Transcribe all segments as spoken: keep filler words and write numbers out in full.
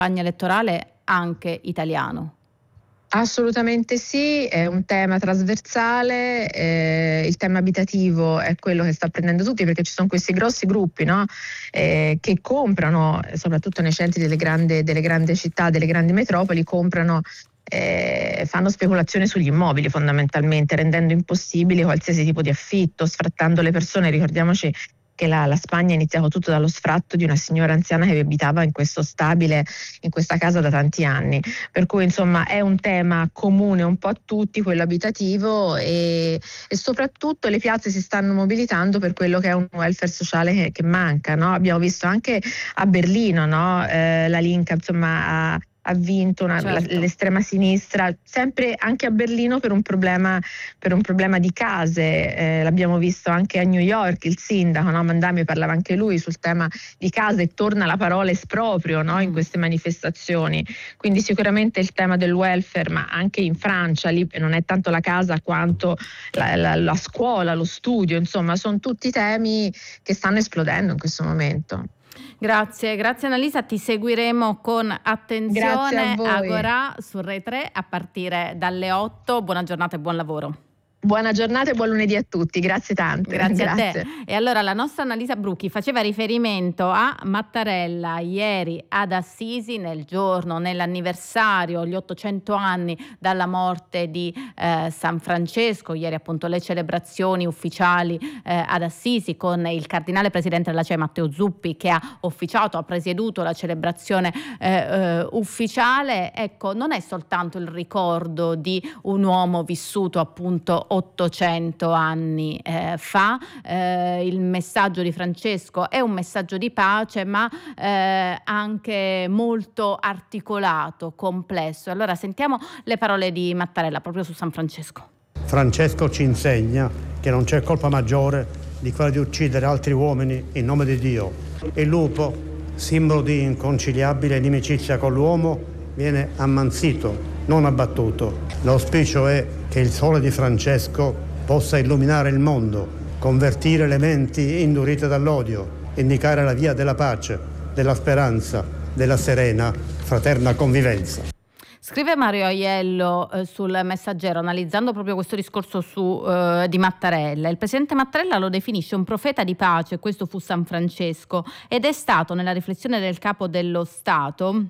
elettorale anche italiano. Assolutamente sì, è un tema trasversale, eh, il tema abitativo è quello che sta prendendo tutti, perché ci sono questi grossi gruppi, no? eh, che comprano, soprattutto nei centri delle grandi, delle grandi città, delle grandi metropoli, comprano, eh, fanno speculazione sugli immobili fondamentalmente, rendendo impossibile qualsiasi tipo di affitto, sfrattando le persone. Ricordiamoci che la, la Spagna è iniziato tutto dallo sfratto di una signora anziana che abitava in questo stabile, in questa casa da tanti anni. Per cui insomma è un tema comune un po' a tutti, quello abitativo, e, e soprattutto le piazze si stanno mobilitando per quello che è un welfare sociale che, che manca, no? Abbiamo visto anche a Berlino, no? eh, la Linke insomma ha ha vinto una, Certo. la, l'estrema sinistra, sempre anche a Berlino per un problema, per un problema di case. Eh, l'abbiamo visto anche a New York, il sindaco, no? Mandami, parlava anche lui sul tema di case, e torna la parola esproprio, no? in queste manifestazioni. Quindi sicuramente il tema del welfare, ma anche in Francia, lì non è tanto la casa quanto la, la, la scuola, lo studio, insomma sono tutti temi che stanno esplodendo in questo momento. Grazie, grazie Annalisa, ti seguiremo con attenzione. Agora su Rai tre a partire dalle otto. Buona giornata e buon lavoro. Buona giornata e buon lunedì a tutti, grazie tante. Grazie, grazie. a te. E allora la nostra Annalisa Brucchi faceva riferimento a Mattarella ieri ad Assisi, nel giorno, nell'anniversario, gli ottocento anni dalla morte di eh, San Francesco. Ieri appunto le celebrazioni ufficiali eh, ad Assisi, con il cardinale presidente della C E I Matteo Zuppi che ha officiato, ha presieduto la celebrazione eh, eh, ufficiale. Ecco, non è soltanto il ricordo di un uomo vissuto appunto ottocento anni eh, fa. Eh, il messaggio di Francesco è un messaggio di pace, ma eh, anche molto articolato, complesso. Allora sentiamo le parole di Mattarella proprio su San Francesco. Francesco ci insegna che non c'è colpa maggiore di quella di uccidere altri uomini in nome di Dio. Il lupo, simbolo di inconciliabile inimicizia con l'uomo, viene ammansito, non abbattuto. L'auspicio è che il sole di Francesco possa illuminare il mondo, convertire le menti indurite dall'odio, indicare la via della pace, della speranza, della serena, fraterna convivenza. Scrive Mario Aiello eh, sul Messaggero, analizzando proprio questo discorso su, eh, di Mattarella. Il presidente Mattarella lo definisce un profeta di pace, questo fu San Francesco, ed è stato, nella riflessione del capo dello Stato,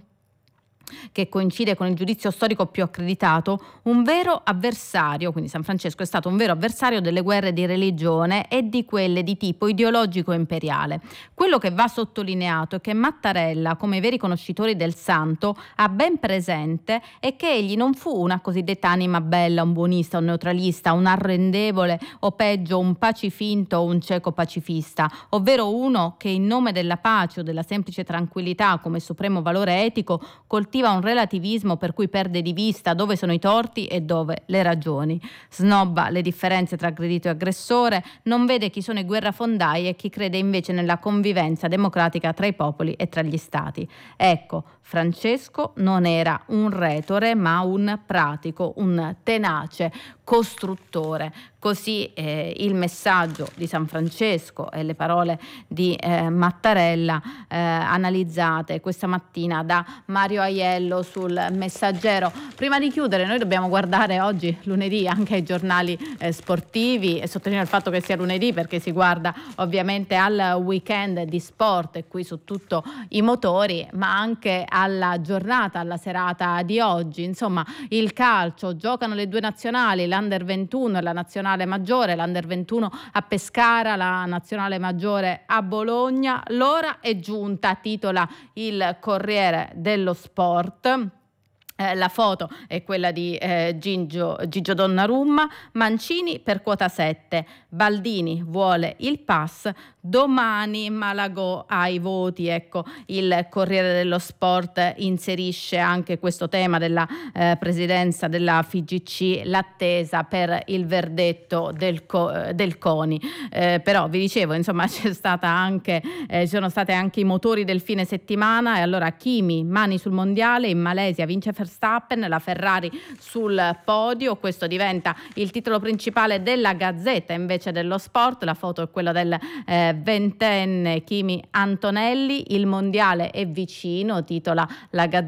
che coincide con il giudizio storico più accreditato, un vero avversario. Quindi San Francesco è stato un vero avversario delle guerre di religione e di quelle di tipo ideologico imperiale. Quello che va sottolineato è che Mattarella, come i veri conoscitori del santo, ha ben presente è che egli non fu una cosiddetta anima bella, un buonista, un neutralista, un arrendevole o peggio un pacifinto o un cieco pacifista, ovvero uno che in nome della pace o della semplice tranquillità come supremo valore etico coltiva un relativismo per cui perde di vista dove sono i torti e dove le ragioni. Snobba le differenze tra aggredito e aggressore, non vede chi sono i guerrafondai e chi crede invece nella convivenza democratica tra i popoli e tra gli stati. Ecco, Francesco non era un retore ma un pratico, un tenace costruttore. Così eh, il messaggio di San Francesco e le parole di eh, Mattarella eh, analizzate questa mattina da Mario Aiello sul Messaggero. Prima di chiudere, noi dobbiamo guardare oggi, lunedì, anche ai giornali eh, sportivi, e sottolineo il fatto che sia lunedì perché si guarda ovviamente al weekend di sport e qui su tutto i motori, ma anche alla giornata, alla serata di oggi. Insomma, il calcio, giocano le due nazionali, l'Under ventuno e la nazionale maggiore, l'Under ventuno a Pescara, la nazionale maggiore a Bologna. L'ora è giunta, titola il Corriere dello Sport. Eh, la foto è quella di eh, Gigio, Gigio Donnarumma. Mancini per quota sette, Baldini vuole il pass, domani Malagò ai voti. Ecco, il Corriere dello Sport inserisce anche questo tema della eh, presidenza della F I G C, l'attesa per il verdetto del, co- del CONI. Eh, però vi dicevo, insomma, c'è stata anche, eh, ci sono stati anche i motori del fine settimana, e allora Kimi, mani sul mondiale, in Malesia vince Verstappen, la Ferrari sul podio. Questo diventa il titolo principale della Gazzetta invece dello Sport. La foto è quella del eh, ventenne Kimi Antonelli. Il mondiale è vicino, titola la Gazzetta